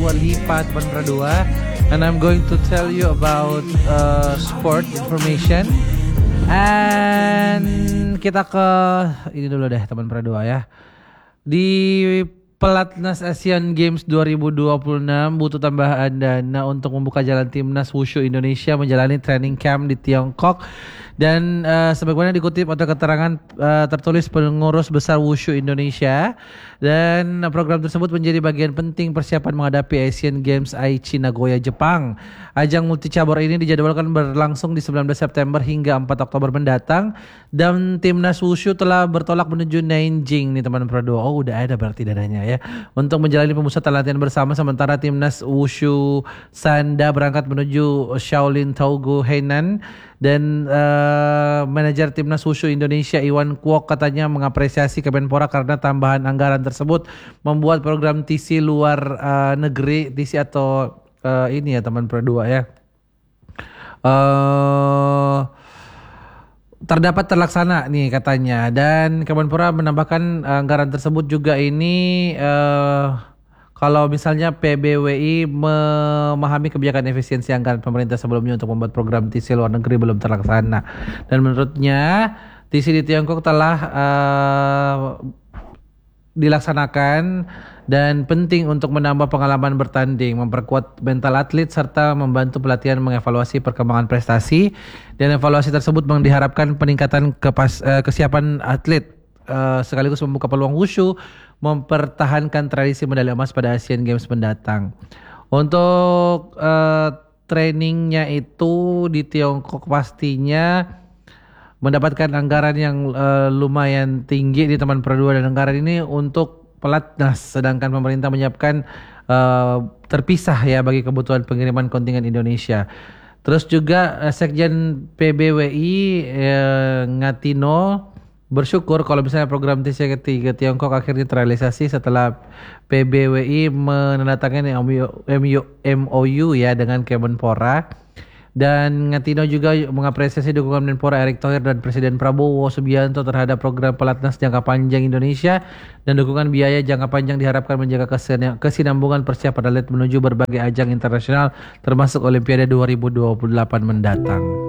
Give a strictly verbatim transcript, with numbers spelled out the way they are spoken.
Ridwan Hipa teman Pradua, and I'm going to tell you about uh, sport information. And kita ke ini dulu deh teman Pradua ya. Di Pelatnas Asian Games dua ribu dua puluh enam butuh tambahan dana untuk membuka jalan timnas wushu Indonesia menjalani training camp di Tiongkok. Dan uh, sebagaimana dikutip atau keterangan uh, tertulis pengurus besar wushu Indonesia, dan uh, program tersebut menjadi bagian penting persiapan menghadapi Asian Games Aichi Nagoya Jepang. Ajang multicabur ini dijadwalkan berlangsung di sembilan belas September hingga empat Oktober mendatang, dan timnas wushu telah bertolak menuju Nanjing nih teman Pradua. Oh udah ada berarti dananya ya untuk menjalani pemusatan latihan bersama, sementara timnas wushu Sanda berangkat menuju Shaolin Togu Hainan. Dan uh, manajer timnas wushu Indonesia Iwan Kwok katanya mengapresiasi Kemenpora karena tambahan anggaran tersebut membuat program T C luar uh, negeri, T C atau uh, ini ya teman Pradua ya, uh, terdapat terlaksana nih katanya. Dan Kemenpora menambahkan uh, anggaran tersebut juga ini uh, kalau misalnya P B W I memahami kebijakan efisiensi anggaran pemerintah sebelumnya untuk membuat program T C luar negeri belum terlaksana. Dan menurutnya T C di Tiongkok telah uh, dilaksanakan dan penting untuk menambah pengalaman bertanding, memperkuat mental atlet, serta membantu pelatihan mengevaluasi perkembangan prestasi. Dan evaluasi tersebut diharapkan peningkatan kepas, uh, kesiapan atlet uh, sekaligus membuka peluang wushu mempertahankan tradisi medali emas pada Asian Games mendatang. Untuk uh, trainingnya itu di Tiongkok pastinya mendapatkan anggaran yang uh, lumayan tinggi di teman Pradua, dan anggaran ini untuk pelatnas, sedangkan pemerintah menyiapkan uh, terpisah ya bagi kebutuhan pengiriman kontingen Indonesia. Terus juga uh, Sekjen P B W I uh, Ngatino bersyukur kalau misalnya program T C ketiga Tiongkok akhirnya terrealisasi setelah P B W I menandatangani M O U ya dengan Kemenpora. Dan Ngatino juga mengapresiasi dukungan Menpora Erick Thohir dan Presiden Prabowo Subianto terhadap program pelatnas jangka panjang Indonesia, dan dukungan biaya jangka panjang diharapkan menjaga kesinambungan persiapan atlet menuju berbagai ajang internasional termasuk Olimpiade dua ribu dua puluh delapan mendatang.